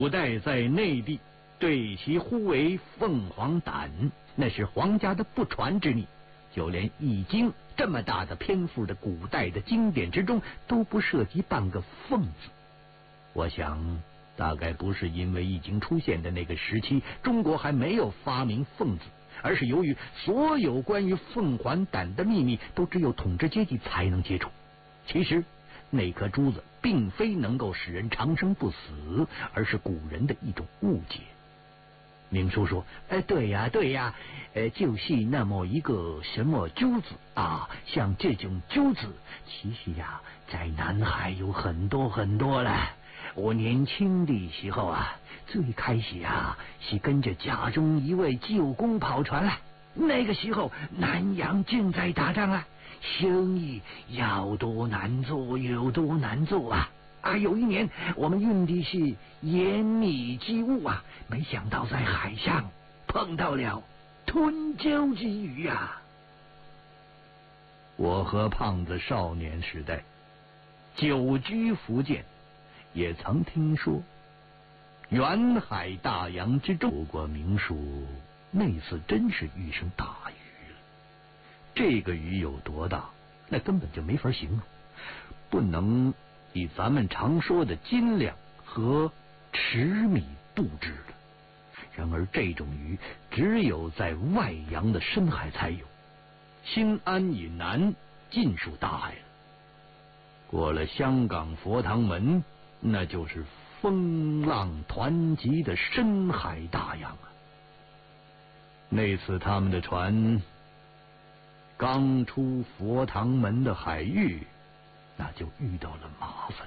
古代在内地对其呼为凤凰胆，那是皇家的不传之秘。就连《易经》这么大的篇幅的古代的经典之中，都不涉及半个凤字。我想，大概不是因为《易经》出现的那个时期，中国还没有发明凤字，而是由于所有关于凤凰胆的秘密，都只有统治阶级才能接触。其实，那颗珠子并非能够使人长生不死，而是古人的一种误解。明叔说：“对呀，就是那么一个什么珠子啊，像这种珠子，其实呀，在南海有很多很多了。我年轻的时候啊，最开始啊是跟着家中一位舅公跑船了。那个时候南洋正在打仗啊，生意要多难做有多难做啊！有一年我们运的是盐米之物啊，没想到在海上碰到了吞舟之鱼啊！我和胖子少年时代久居福建，也曾听说远海大洋之中，不过明叔那次真是遇上大鱼了。这个鱼有多大，那根本就没法形容，不能以咱们常说的斤两和尺米度之的。然而这种鱼只有在外洋的深海才有，新安以南尽属大海了。过了香港佛堂门，那就是风浪湍急的深海大洋啊！那次他们的船刚出佛堂门的海域，那就遇到了麻烦。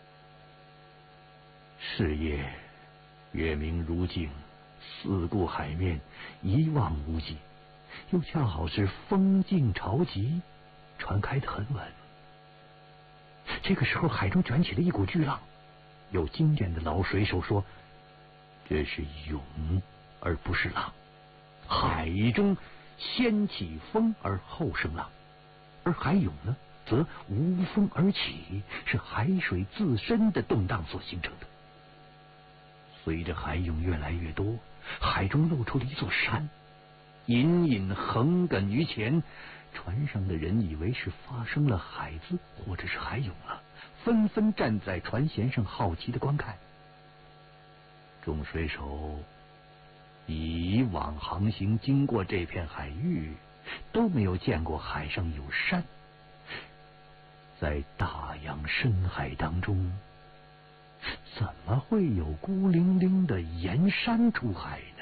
是夜，月明如镜，四顾海面一望无际，又恰好是风劲潮急，船开得很稳。这个时候海中卷起了一股巨浪，有经验的老水手说，这是涌而不是浪，海中先起风而后生浪，而海涌呢则无风而起，是海水自身的动荡所形成的。随着海涌越来越多，海中露出了一座山，隐隐横亘于前。船上的人以为是发生了海渍或者是海涌了，纷纷站在船舷上好奇的观看。众水手以往航行经过这片海域，都没有见过海上有山，在大洋深海当中，怎么会有孤零零的岩山出海呢？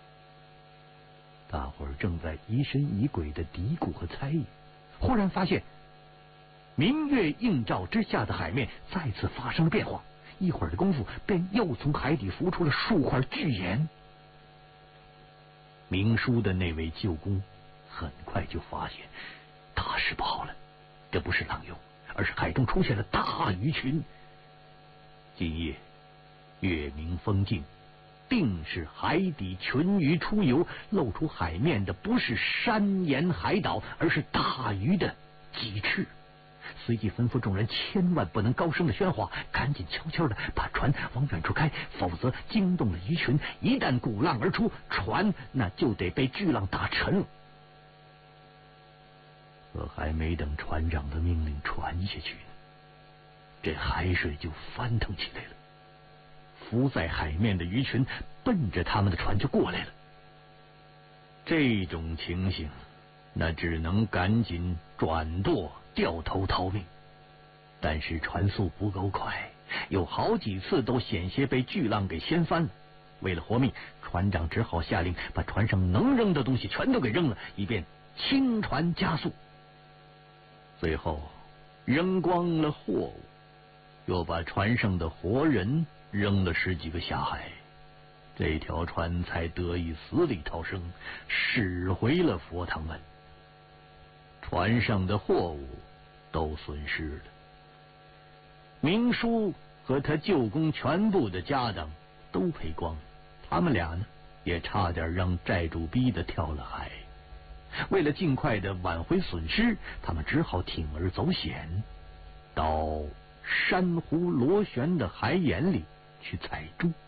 大伙儿正在疑神疑鬼的嘀咕和猜疑，忽然发现明月映照之下的海面再次发生了变化，一会儿的功夫便又从海底浮出了数块巨岩。明叔的那位舅公很快就发现大事不好了，这不是浪涌，而是海中出现了大鱼群。今夜月明风静，定是海底群鱼出游，露出海面的不是山岩海岛，而是大鱼的脊翅。随即吩咐众人千万不能高声的喧哗，赶紧悄悄的把船往远处开，否则惊动了鱼群，一旦鼓浪而出，船那就得被巨浪打沉了。可还没等船长的命令传下去呢，这海水就翻腾起来了，浮在海面的鱼群奔着他们的船就过来了。这种情形，那只能赶紧转舵掉头逃命，但是船速不够快，有好几次都险些被巨浪给掀翻了。为了活命，船长只好下令把船上能扔的东西全都给扔了，以便轻船加速。最后扔光了货物，又把船上的活人扔了10几个下海，这条船才得以死里逃生，驶回了佛堂门。船上的货物都损失了，明叔和他舅公全部的家当都赔光了，他们俩呢也差点让债主逼得跳了海。为了尽快的挽回损失，他们只好铤而走险，到珊瑚螺旋的海眼里去采珠。